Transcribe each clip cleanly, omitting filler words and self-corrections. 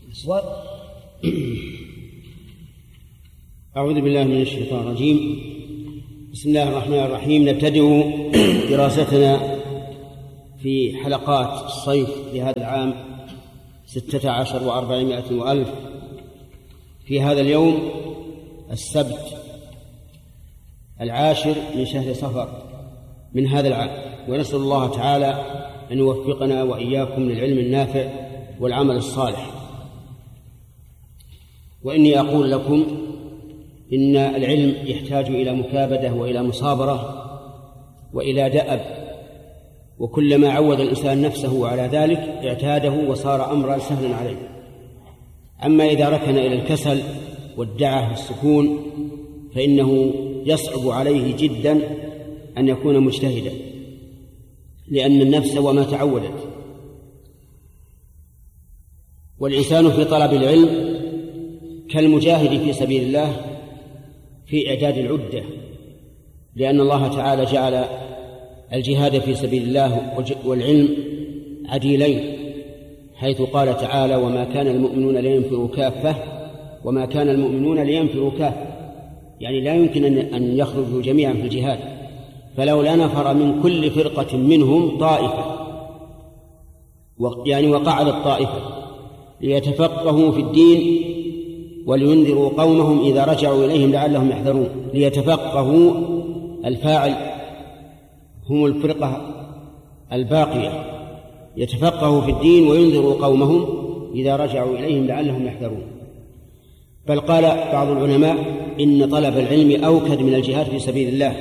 أعوذ بالله من الشيطان الرجيم. بسم الله الرحمن الرحيم. نبتدئ دراستنا في حلقات الصيف لهذا العام 16 و400 وألف في هذا اليوم السبت 10 من شهر صفر من هذا العام، ونسأل الله تعالى أن يوفقنا وإياكم للعلم النافع والعمل الصالح. وإني أقول لكم إن العلم يحتاج إلى مكابدة وإلى مصابرة وإلى دأب، وكلما عود الإنسان نفسه على ذلك اعتاده وصار أمرا سهلا عليه. أما إذا ركن إلى الكسل والدعة والسكون فإنه يصعب عليه جدا أن يكون مجتهدا، لأن النفس وما تعودت. والإنسان في طلب العلم كالمجاهد في سبيل الله في إعداد العدة، لأن الله تعالى جعل الجهاد في سبيل الله والعلم عديلين، حيث قال تعالى: وما كان المؤمنون لينفروا كافة وما كان المؤمنون لينفروا كافة، يعني لا يمكن أن يخرجوا جميعا في الجهاد، فلولا نفر من كل فرقة منهم طائفة، يعني وقعد الطائفة ليتفقهوا في الدين ولينذروا قومهم إذا رجعوا إليهم لعلهم يحذرون. ليتفقهوا الفاعل هم الفرقة الباقية، يتفقهوا في الدين وينذروا قومهم إذا رجعوا إليهم لعلهم يحذرون. بل قال بعض العلماء إن طلب العلم أوكد من الجهاد في سبيل الله،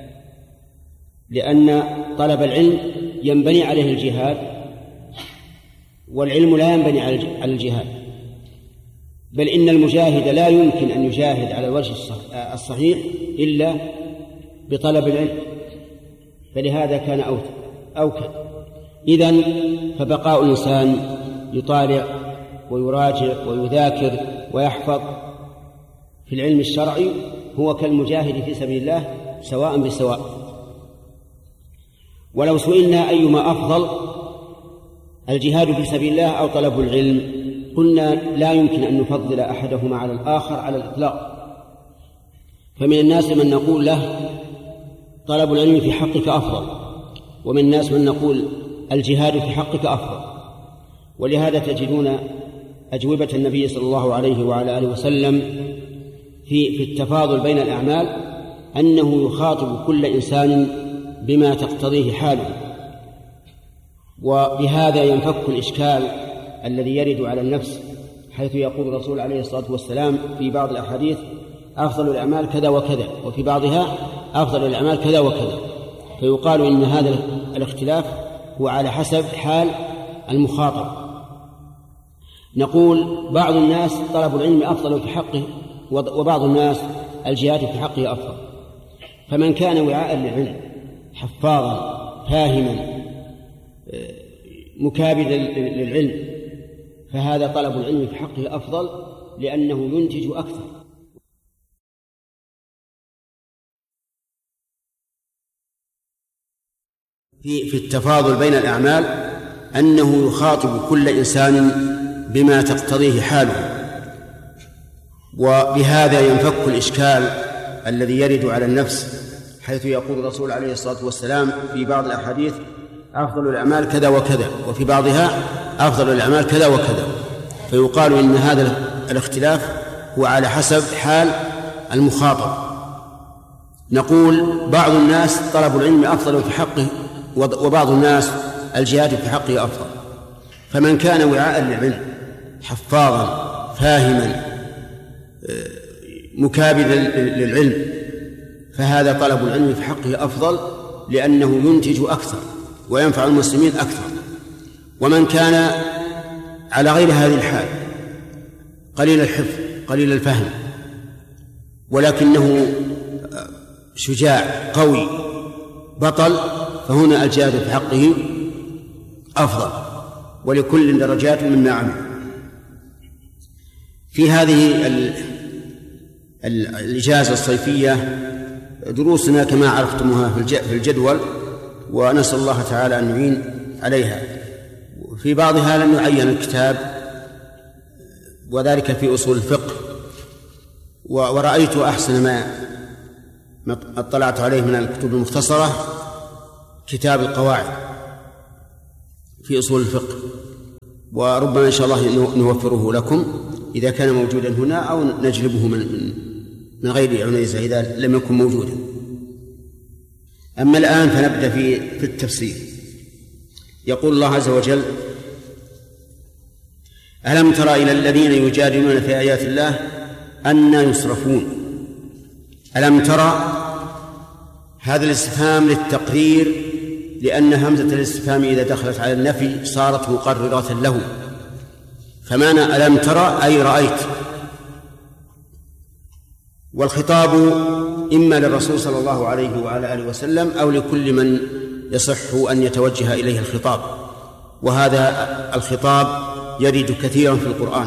لأن طلب العلم ينبني عليه الجهاد، والعلم لا ينبني على الجهاد، بل إن المجاهد لا يمكن أن يجاهد على الوجه الصحيح إلا بطلب العلم، فلهذا كان أوكد. إذن فبقاء الإنسان يطالع ويراجع ويذاكر ويحفظ في العلم الشرعي هو كالمجاهد في سبيل الله سواء بسواء. ولو سئلنا أيما أفضل، الجهاد في سبيل الله أو طلب العلم، قلنا لا يمكن أن نفضل أحدهما على الآخر على الإطلاق. فمن الناس من نقول له طلب العلم في حقك أفضل، ومن الناس من نقول الجهاد في حقك أفضل. ولهذا تجدون أجوبة النبي صلى الله عليه وعلى آله وسلم في التفاضل بين الأعمال أنه يخاطب كل إنسان بما تقتضيه حاله. وبهذا ينفك الإشكال الذي يرد على النفس، حيث يقول الرسول عليه الصلاة والسلام في بعض الأحاديث: أفضل الأعمال كذا وكذا، وفي بعضها أفضل الأعمال كذا وكذا، فيقال إن هذا الاختلاف هو على حسب حال المخاطب. نقول بعض الناس طلب العلم أفضل في حقه، وبعض الناس الجهاد في حقه أفضل. فمن كان وعاء للعلم حفاظا فاهما مكابدا للعلم فهذا طلب العلم في حقه أفضل، لأنه ينتج أكثر. في التفاضل بين الأعمال أنه يخاطب كل إنسان بما تقتضيه حاله. وبهذا ينفك الإشكال الذي يرد على النفس، حيث يقول الرسول عليه الصلاة والسلام في بعض الأحاديث: أفضل الأعمال كذا وكذا، وفي بعضها أفضل الأعمال كذا وكذا، فيقال إن هذا الاختلاف هو على حسب حال المخاطب. نقول بعض الناس طلب العلم أفضل في حقه، وبعض الناس الجهاد في حقه أفضل. فمن كان وعاء للعلم حفاظا فاهما مكابدا للعلم فهذا طلب العلم في حقه أفضل، لأنه ينتج أكثر وينفع المسلمين أكثر. ومن كان على غير هذه الحال قليل الحفظ قليل الفهم ولكنه شجاع قوي بطل، فهنا الجهاد في حقه أفضل، ولكل درجات مما عمل. في هذه الإجازة الصيفية دروسنا كما عرفتموها في الجدول، ونسأل الله تعالى أن يعين عليها. في بعضها لم يعين الكتاب وذلك في أصول الفقه. ورأيت أحسن ما اطلعت عليه من الكتب المختصرة كتاب القواعد في أصول الفقه، وربما إن شاء الله نوفره لكم إذا كان موجودا هنا، أو نجلبه من غير عنيزة إذا لم يكن موجودا. أما الآن فنبدأ في التفسير. يقول الله عز وجل: ألم تر إلى الذين يجادلون في آيات الله أنى يصرفون. ألم ترى، هذا الاستفهام للتقرير، لأن همزة الاستفهام إذا دخلت على النفي صارت مقررة له، فمعنى ألم ترى أي رأيت. والخطاب إما للرسول صلى الله عليه وعلى آله وسلم أو لكل من يصح أن يتوجه إليه الخطاب، وهذا الخطاب يرد كثيرا في القرآن.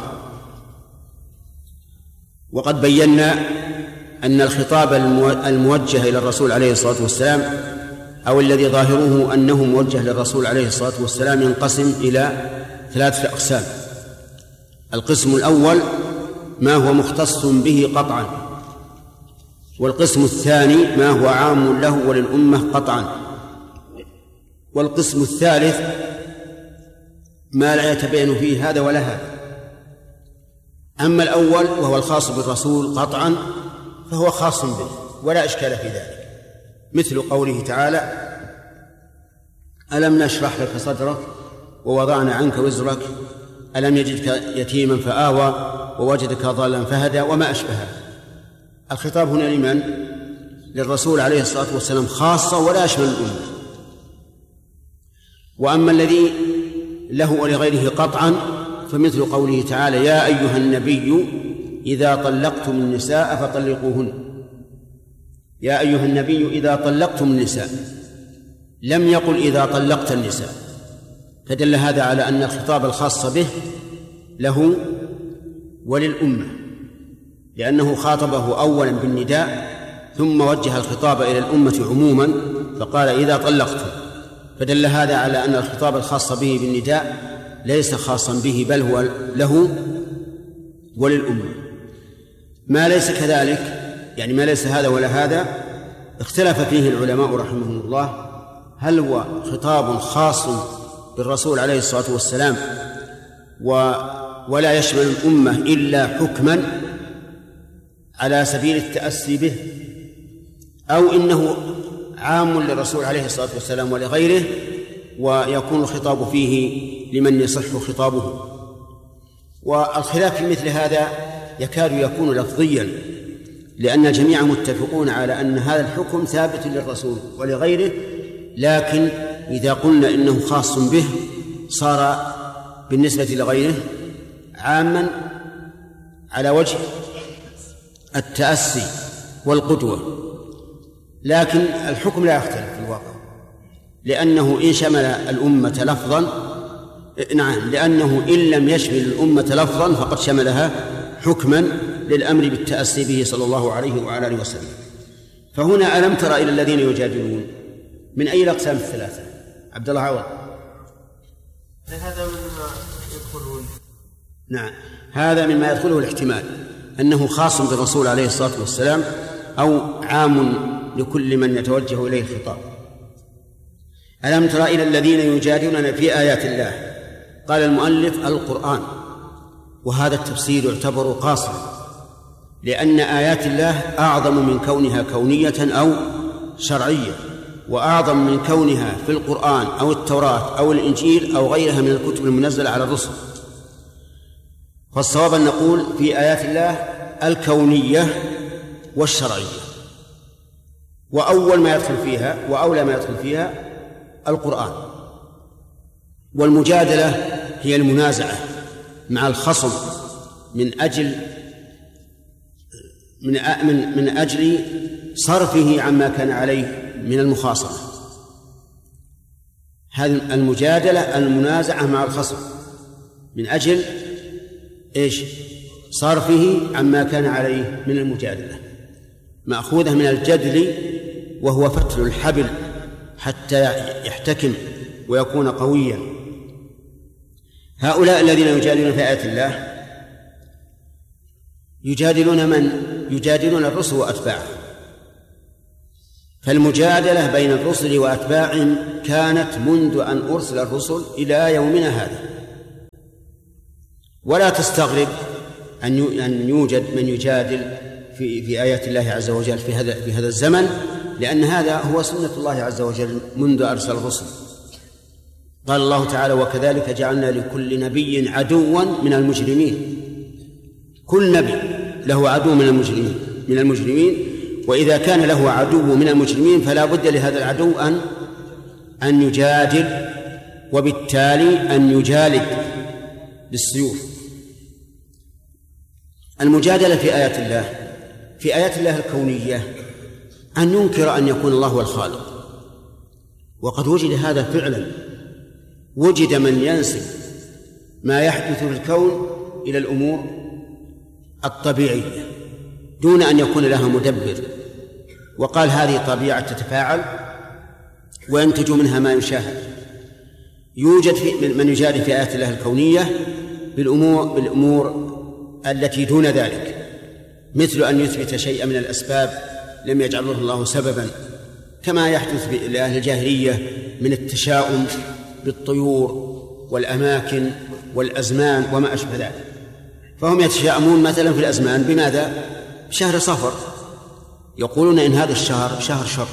وقد بينا أن الخطاب الموجه إلى الرسول عليه الصلاة والسلام، أو الذي ظاهره أنه موجه للرسول عليه الصلاة والسلام، ينقسم إلى 3 أقسام. القسم الأول ما هو مختص به قطعا، والقسم الثاني ما هو عام له وللأمة قطعا، والقسم الثالث ما لا يتبين فيه هذا ولا هذا. أما الأول وهو الخاص بالرسول قطعا فهو خاص به ولا إشكال في ذلك، مثل قوله تعالى: ألم نشرح لك صدرك ووضعنا عنك وزرك، ألم يجدك يتيما فآوى ووجدك ضالا فهدى، وما أشبه. الخطاب هنا لمن؟ للرسول عليه الصلاة والسلام خاصة ولا يشمل الأمة. وأما الذي له ولغيره قطعا فمثل قوله تعالى: يا أيها النبي إذا طلقتم النساء فطلقوهن. يا أيها النبي إذا طلقتم النساء، لم يقل إذا طلقت النساء، فدل هذا على أن الخطاب الخاص به له وللأمة، لأنه خاطبه أولا بالنداء ثم وجه الخطاب إلى الأمة عموما فقال: إذا طلقتم، فدل هذا على أن الخطاب الخاص به بالنداء ليس خاصا به، بل هو له وللأمة. ما ليس كذلك، يعني ما ليس هذا ولا هذا، اختلف فيه العلماء رحمهم الله، هل هو خطاب خاص بالرسول عليه الصلاة والسلام ولا يشمل الأمة إلا حكما على سبيل التأسي به، أو إنه عام للرسول عليه الصلاة والسلام ولغيره ويكون الخطاب فيه لمن يصح خطابه. والخلاف في مثل هذا يكاد يكون لفظيا، لأن الجميع متفقون على أن هذا الحكم ثابت للرسول ولغيره، لكن إذا قلنا إنه خاص به صار بالنسبة لغيره عاما على وجه التأسي والقدوة. لكن الحكم لا يختلف في الواقع، لأنه إن شمل الأمة لفظا، نعم، لأنه إن لم يشمل الأمة لفظا فقد شملها حكما للأمر بالتأسي به صلى الله عليه وعلى آله وسلم. فهنا ألم تر إلى الذين يجادلون، من أي الأقسام الثلاثة؟ عبد الله عوض. هذا مما يدخلون. نعم، هذا مما يدخله الاحتمال أنه خاص بالرسول عليه الصلاة والسلام أو عام لكل من يتوجه إليه الخطاب. ألم تر إلى الذين يجادلون في آيات الله، قال المؤلف القرآن، وهذا التفسير يعتبر قاصرا، لأن آيات الله أعظم من كونها كونية أو شرعية، وأعظم من كونها في القرآن أو التوراة أو الإنجيل أو غيرها من الكتب المنزلة على الرسل. فالصواب أن نقول في آيات الله الكونية والشرعية، وأول ما يدخل فيها وأولى ما يدخل فيها القرآن. والمجادلة هي المنازعة مع الخصم من أجل صرفه عما كان عليه من المخاصمة. هذه المجادلة المنازعة مع الخصم من أجل إيش؟ صرفه عما كان عليه من المجادلة، مأخوذة من الجدل وهو فتل الحبل حتى يحتكم ويكون قويا. هؤلاء الذين يجادلون في آيات الله يجادلون من؟ يجادلون الرسل وأتباعهم. فالمجادلة بين الرسل وأتباعهم كانت منذ أن أرسل الرسل إلى يومنا هذا. ولا تستغرب أن يوجد من يجادل في آيات الله عز وجل في هذا الزمن، لأن هذا هو سنة الله عز وجل منذ أرسل الرسل. قال الله تعالى: وكذلك جعلنا لكل نبي عدوا من المجرمين. كل نبي له عدو من المجرمين، وإذا كان له عدو من المجرمين فلا بد لهذا العدو أن يجادل، وبالتالي أن يجالد بالسيوف. المجادلة في آيات الله الكونية أن ينكر أن يكون الله هو الخالق، وقد وجد هذا فعلا. وجد من ينسب ما يحدث في الكون إلى الأمور الطبيعية دون أن يكون لها مدبر، وقال هذه طبيعة تتفاعل وينتج منها ما يشاهد. يوجد من يجادل في آيات الله الكونية بالأمور التي دون ذلك، مثل أن يثبت شيئا من الأسباب لم يجعله الله سببا، كما يحدث لأهل الجاهلية من التشاؤم بالطيور والأماكن والأزمان وما أشبه ذلك. فهم يتشاءمون مثلا في الأزمان بماذا؟ بشهر صفر، يقولون إن هذا الشهر شهر شر،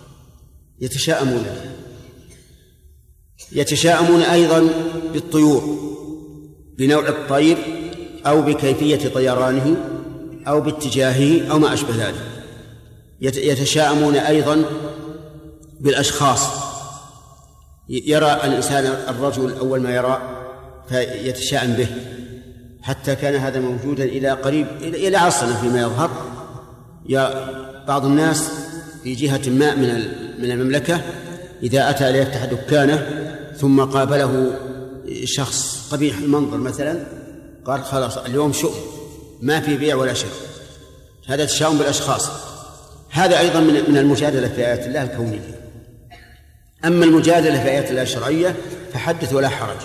يتشاءمون أيضا بالطيور، بنوع الطير أو بكيفية طيرانه أو باتجاهه أو ما أشبه ذلك. يتشاءمون أيضا بالأشخاص، يرى الإنسان الرجل أول ما يرى فيتشاءم به، حتى كان هذا موجودا إلى عصرنا فيما يظهر. بعض الناس في جهة ما من المملكة إذا أتى ليفتح دكانه ثم قابله شخص قبيح المنظر مثلا، قال خلاص اليوم شؤم، ما في بيع ولا شراء. هذا تشاؤم بالأشخاص. هذا أيضا من المجادلة في آيات الله الكونية. أما المجادلة في آيات الله الشرعية فحدث ولا حرج.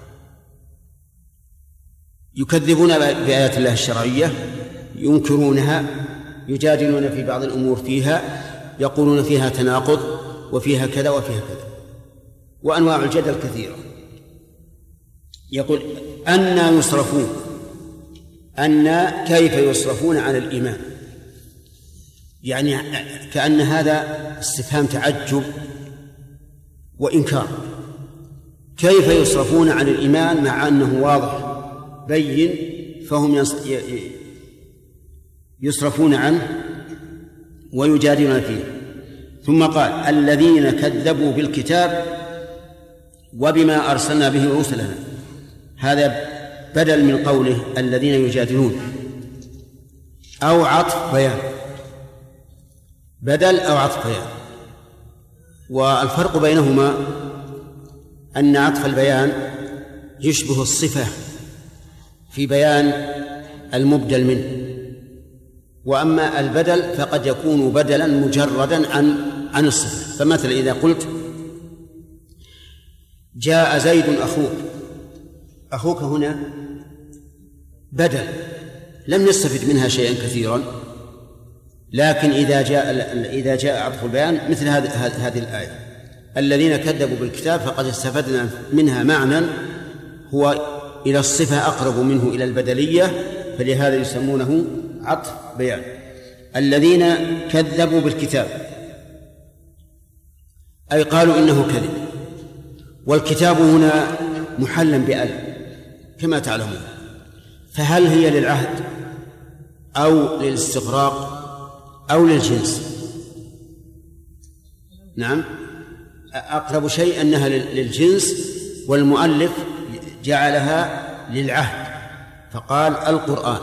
يكذبون بآيات الله الشرعية، ينكرونها، يجادلون في بعض الأمور فيها، يقولون فيها تناقض وفيها كذا وفيها كذا، وأنواع الجدل كثيرة. يقول أن يصرفون، أن كيف يصرفون عن الإيمان، يعني كأن هذا استفهام تعجب وإنكار. كيف يصرفون عن الإيمان مع أنه واضح بين، فهم يصرفون عنه ويجادلون فيه. ثم قال الذين كذبوا بالكتاب وبما أرسلنا به رسلنا. هذا بدل من قوله الذين يجادلون، أو عطف بيان، بدل أو عطف بيان. والفرق بينهما أن عطف البيان يشبه الصفة في بيان المبدل منه، وأما البدل فقد يكون بدلا مجردا عن الصفة. فمثلا إذا قلت جاء زيد أخوك هنا بدل لم يستفد منها شيئا كثيرا، لكن إذا جاء عطف البيان مثل هذه الآية الذين كذبوا بالكتاب فقد استفدنا منها معنى هو إلى الصفة أقرب منه إلى البدلية، فلهذا يسمونه عطف بيان. الذين كذبوا بالكتاب أي قالوا إنه كذب، والكتاب هنا محلا بأل كما تعلمون، فهل هي للعهد أو للاستغراق أو للجنس؟ نعم، أقرب شيء أنها للجنس، والمؤلف جعلها للعهد فقال القرآن.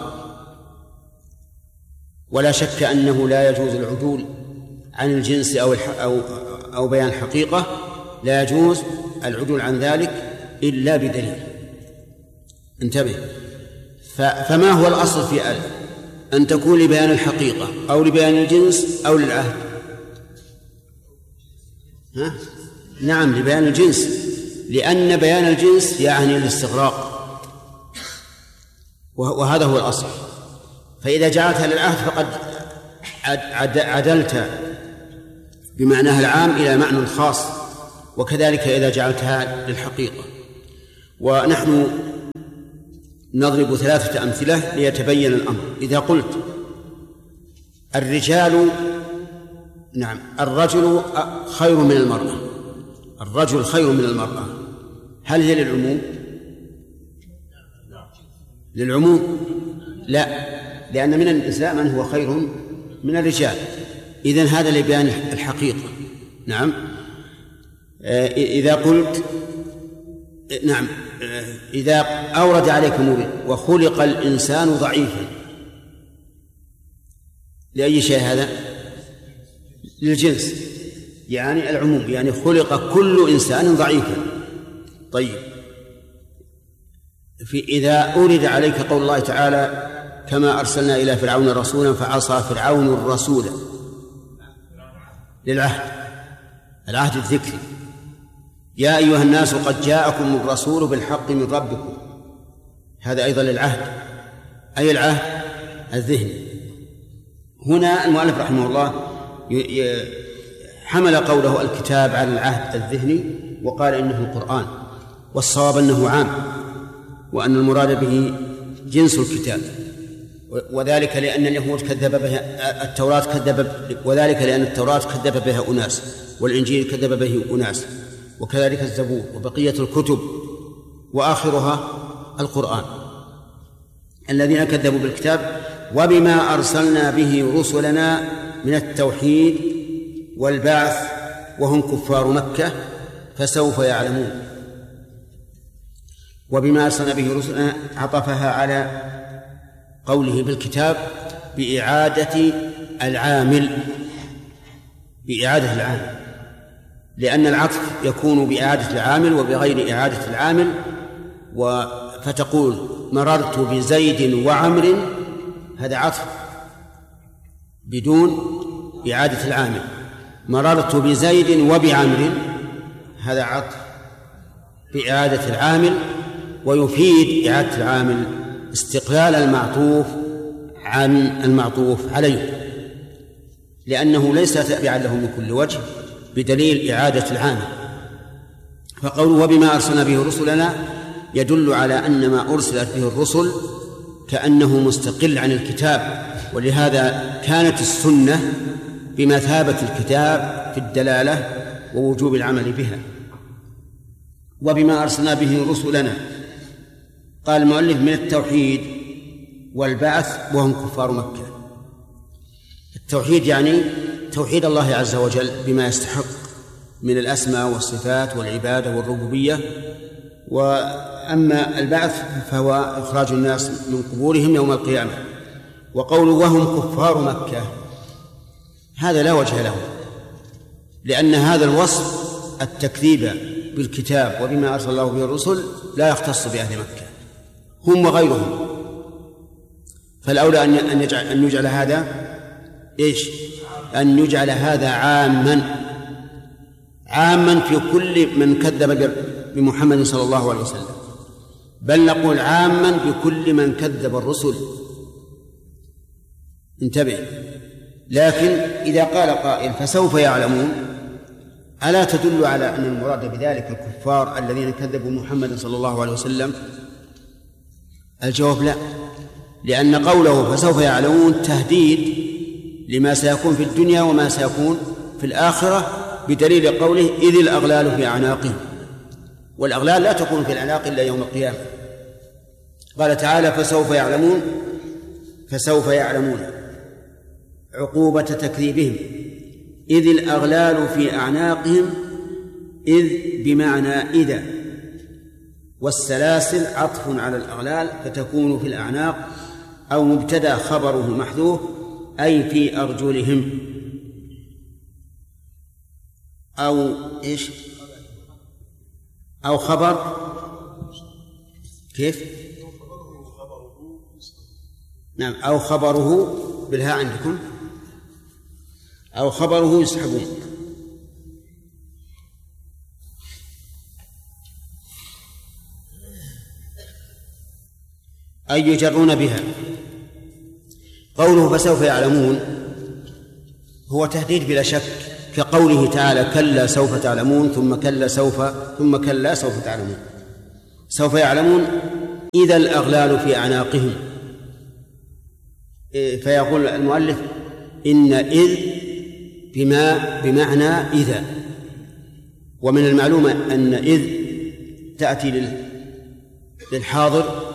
ولا شك أنه لا يجوز العدول عن الجنس أو بيان حقيقة، لا يجوز العدول عن ذلك إلا بدليل. انتبه. فما هو الأصل في أن تكون لبيان الحقيقة أو لبيان الجنس أو للعهد؟ نعم، لبيان الجنس، لأن بيان الجنس يعني الاستغراق، وهذا هو الأصل. فإذا جعلتها للعهد فقد عدلت بمعناها العام إلى معنى خاص، وكذلك إذا جعلتها للحقيقة. ونحن نضرب 3 أمثلة ليتبين الأمر. إذا قلت الرجل خير من المرأة، الرجل خير من المرأة، هل هي للعموم؟ للعموم؟ لا، لأن من النساء من هو خير من الرجال، إذن هذا لبيان الحقيقة. نعم. إذا قلت إذا أورد عليكم وخلق الإنسان ضعيفا، لأي شيء هذا؟ للجنس، يعني العموم، يعني خلق كل إنسان ضعيفا. طيب، إذا أورد عليك قول الله تعالى كما أرسلنا إلى فرعون رسولا فعصى فرعون الرسول، العهد الذكري، يا أيها الناس قد جاءكم الرسول بالحق من ربكم، هذا أيضا للعهد، أي العهد الذهني. هنا المؤلف رحمه الله حمل قوله الكتاب على العهد الذهني وقال إنه القرآن، والصواب أنه عام، وأن المراد به جنس الكتاب، وذلك لأن اليهود كذب بها التوراة، وذلك لأن التوراة كذب بها أناس، والإنجيل كذب به أناس، وكذلك الزبور وبقية الكتب، وآخرها القرآن. الذين كذبوا بالكتاب وبما أرسلنا به رسلنا من التوحيد والبعث وهم كفار مكة فسوف يعلمون. وبما أرسلنا به رسلنا عطفها على قوله بالكتاب بإعادة العامل، لأن العطف يكون بإعادة العامل وبغير إعادة العامل. فتقول مررت بزيد وعمر، هذا عطف بدون إعادة العامل. مررت بزيد وبعمر، هذا عطف بإعادة العامل، ويفيد إعادة العامل استقلال المعطوف عن المعطوف عليه، لأنه ليس تابعا له من كل وجه بدليل إعادة العامل. فقوله وبما أرسلنا به رسلنا يدل على أن ما أرسلت به الرسل كأنه مستقل عن الكتاب، ولهذا كانت السنة بمثابة الكتاب في الدلالة ووجوب العمل بها. وبما أرسلنا به رسلنا، قال المؤلف من التوحيد والبعث وهم كفار مكة. التوحيد يعني توحيد الله عز وجل بما يستحق من الأسماء والصفات والعبادة والربوبية، وأما البعث فهو إخراج الناس من قبورهم يوم القيامة. وقوله وهم كفار مكة هذا لا وجه له، لأن هذا الوصف التكذيب بالكتاب وبما أرسل الله به الرسل لا يختص بأهل مكة، هم وغيرهم. فالأولى أن يجعل هذا أن يجعل هذا عاما في كل من كذب بمحمد صلى الله عليه وسلم، بل نقول عاما بكل من كذب الرسل. انتبه. لكن إذا قال قائل فسوف يعلمون، ألا تدل على أن المراد بذلك الكفار الذين كذبوا محمد صلى الله عليه وسلم؟ الجواب لا، لأن قوله فسوف يعلمون تهديد لما سيكون في الدنيا وما سيكون في الآخرة، بدليل قوله إذ الأغلال في أعناقهم، والأغلال لا تكون في الأعناق إلا يوم القيامة. قال تعالى فسوف يعلمون عقوبة تكذيبهم، إذ الأغلال في أعناقهم، إذ بمعنى إذا، والسلاسل عطف على الأغلال فتكون في الأعناق، أو مبتدأ خبره محذوف أي في أرجلهم، أو إيش، أو خبر كيف؟ نعم، أو خبره بالهاء عندكم، أو خبره يسحبون. أي يجرون بها. قوله فسوف يعلمون هو تهديد بلا شك، كقوله تعالى كلا سوف تعلمون ثم كلا سوف تعلمون. سوف يعلمون إذا الأغلال في أعناقهم. فيقول المؤلف إن إذ بمعنى إذا، ومن المعلوم أن إذ تأتي للحاضر